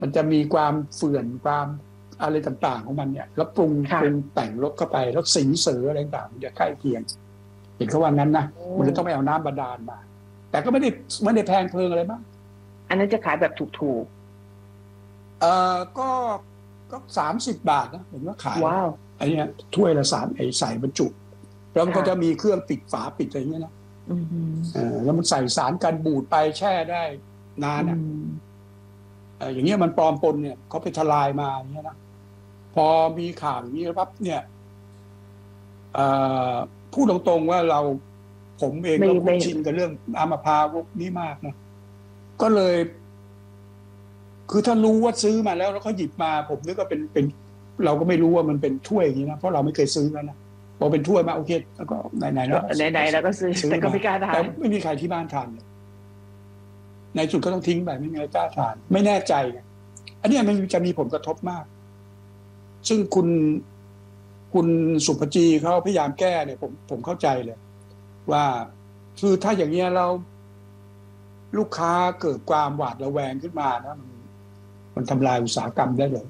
มันจะมีความเฝื่อนความอะไรต่างๆของมันเนี่ยแล้วปรุงแต่งรสเข้าไปแล้วสีเสืออะไรต่างๆมันจะใกล้เคียงเห็นเขาว่างั้นนะมันเลยต้องไปเอาน้ำบาดาลมาแต่ก็ไม่ได้แพงเพลิงอะไรมากอันนั้นจะขายแบบถูกๆก็30 บาทนะเห็นว่าขายว้าวอันนี้ถ้วยละใส่บรรจุแล้วมันก็จะมีเครื่องปิดฝาปิดอะไรอย่างเงี้ยนะแล้วมันใส่สารกันบูดไปแช่ได้นานอ่ะอย่างเงี้ยมันปลอมปนเนี่ยเขาไปทลายมาอย่างเงี้ยนะพอมีข่าวอย่างนี้ปั๊บเนี่ยพูดตรงๆว่าผมเองก็คุ้นชินกับเรื่องน้ำมะพร้าวพวกนี้มากนะก็เลยคือถ้ารู้ว่าซื้อมาแล้วเขาหยิบมาผมนึกว่าเป็นเราก็ไม่รู้ว่ามันเป็นถ้วยอย่างนี้นะเพราะเราไม่เคยซื้อกันนะพอเป็นถ้วยมาโอเคแล้วก็ไหนๆแล้วก็ซื้อแต่ก็ไม่กล้าทานแต่ไม่มีใครที่บ้านทานเลยในสุดก็ต้องทิ้งไปไม่มีใครกล้าทานไม่แน่ใจอันนี้มันจะมีผลกระทบมากซึ่งคุณสุภจีเขาพยายามแก้เนี่ยผมเข้าใจเลยว่าคือถ้าอย่างเงี้ยเราลูกค้าเกิดความหวาดระแวงขึ้นมานะมันทำลายอุตสาหกรรมได้เลย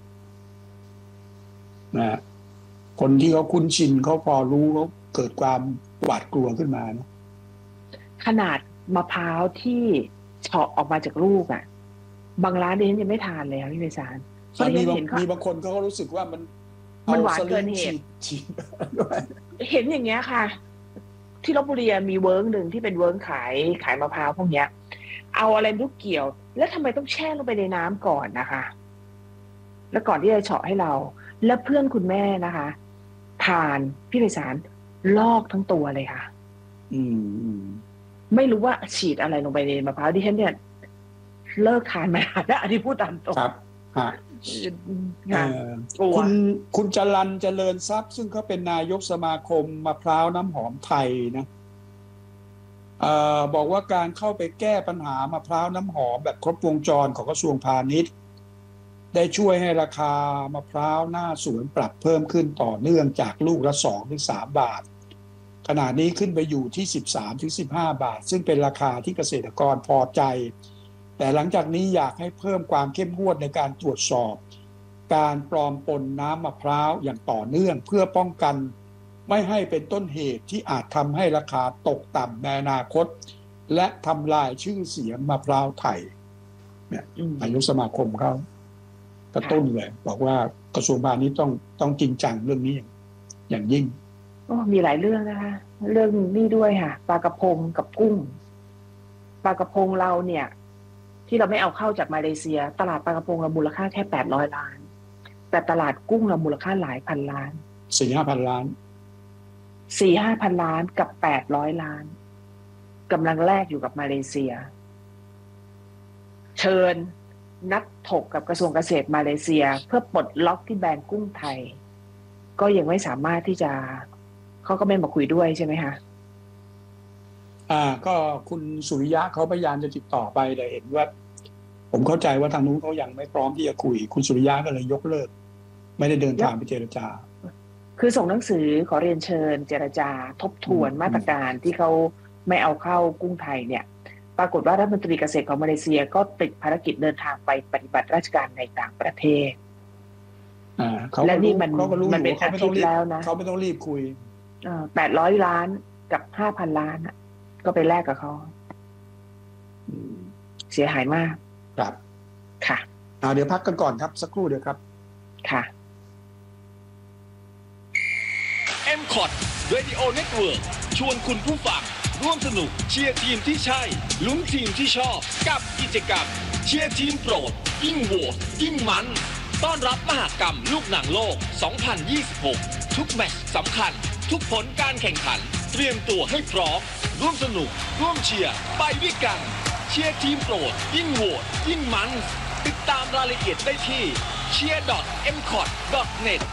นะคนที่เขาคุ้นชินเขาพอรู้เขาเกิดความหวาดกลัวขึ้นมานะขนาดมะพร้าวที่เฉาะออกมาจากลูกอ่ะบางร้านนี้ยังไม่ทานเลยครับพี่เมษารมีบางคนเขาก็รู้สึกว่ามันหวานเกินเหตุเห็นอย่างเงี้ยค่ะที่ลพบุรีมีเวิร์กหนึ่งที่เป็นเวิร์กขายมะพร้าวพวกเนี้ยเอาอะไรลูกเกี่ยวแล้วทำไมต้องแช่ลงไปในน้ำก่อนนะคะแล้วก่อนที่จะเฉาะให้เราแล้วเพื่อนคุณแม่นะคะทานพี่ไพศาลลอกทั้งตัวเลยค่ะไม่รู้ว่าฉีดอะไรลงไปในมะพร้าวดิฉันเนี่ยเลิกทานมานานแล้วอันนี้พูดตามตรงครับคุณจรัญเจริญทรัพย์ซึ่งเขาเป็นนายกสมาคมมะพร้าวน้ำหอมไทยนะบอกว่าการเข้าไปแก้ปัญหามะพร้าวน้ำหอมแบบครบวงจรของกระทรวงพาณิชย์ได้ช่วยให้ราคามะพร้าวหน้าสวนปรับเพิ่มขึ้นต่อเนื่องจากลูกละ2-3 บาทขณะนี้ขึ้นไปอยู่ที่13-15 บาทซึ่งเป็นราคาที่เกษตรกรพอใจแต่หลังจากนี้อยากให้เพิ่มความเข้มงวดในการตรวจสอบการปลอมปนน้ำมะพร้าวอย่างต่อเนื่องเพื่อป้องกันไม่ให้เป็นต้นเหตุที่อาจทำให้ราคาตกต่ำในอนาคตและทำลายชื่อเสียงมะพร้าวไทยเนี่ยนายกสมาคมเขากระตุ้นเลยบอกว่ากระทรวงพาณิชย์ต้องจริงจังเรื่องนี้อย่างยิ่งมีหลายเรื่องนะคะเรื่องนี้ด้วยค่ะปลากระพงกับกุ้งปลากระพงเราเนี่ยที่เราไม่เอาเข้าจากมาเลเซียตลาดปลากระพงเรามูลค่าแค่800 ล้านแต่ตลาดกุ้งเรามูลค่าหลายพันล้าน 4-5 พันล้าน 4-5 พันล้านกับ800 ล้านกำลังแลกอยู่กับมาเลเซียเชิญนัดถกกับกระทรวงเกษตรมาเลเซียเพื่อปลดล็อกที่แบนกุ้งไทยก็ยังไม่สามารถที่จะเขาก็ไม่มาคุยด้วยใช่ไหมคะก็คุณสุริยะเขาพยายามจะติดต่อไปแต่เห็นว่าผมเข้าใจว่าทางนู้นเขายังไม่พร้อมที่จะคุยคุณสุริยะก็เลยยกเลิกไม่ได้เดินทางไปเจรจาคือส่งหนังสือขอเรียนเชิญเจรจาทบทวนมาตรการที่เขาไม่เอาเข้ากุ้งไทยเนี่ยปรากฏว่ารัฐมนตรีเกษตรของมาเลเซียก็ติดภารกิจเดินทางไปปฏิบัติราชการในต่างประเทศและนี่มันเป็นอาทิตย์แล้วนะเขาไม่ต้องรีบคุย 800 ล้านกับ 5,000 ล้านก็ไปแลกกับเขาเสียหายมากครับค่ะเดี๋ยวพักกันก่อนครับสักครู่เดียวครับค่ะ MCOT Radio Network ชวนคุณผู้ฟังร่วมสนุกเชียร์ทีมที่ใช่ลุ้นทีมที่ชอบกับกิจกรรมเชียร์ทีมโปรดยิ่งโหวตยิ่งมันต้อนรับมหกรรมลูกหนังโลก 2026 ทุกแมตช์สำคัญทุกผลการแข่งขันเตรียมตัวให้พร้อมร่วมสนุกร่วมเชียร์ไปด้วยกันเชียร์ทีมโปรดยิ่งโหวตยิ่งมันติดตามรายละเอียดได้ที่ cheer.mcot.net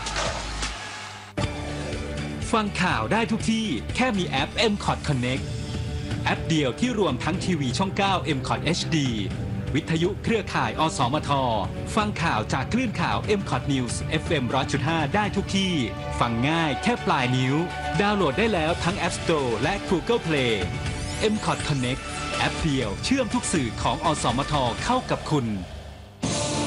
ฟังข่าวได้ทุกที่แค่มีแอป MCOT Connect แอปเดียวที่รวมทั้งทีวีช่อง 9 MCOT HD วิทยุเครือข่ายอสมทฟังข่าวจากคลื่นข่าว MCOT News FM 100.5 ได้ทุกที่ฟังง่ายแค่ปลายนิ้วดาวน์โหลดได้แล้วทั้ง App Store และ Google Play MCOT Connect แอปเดียวเชื่อมทุกสื่อของอสมทเข้ากับคุณ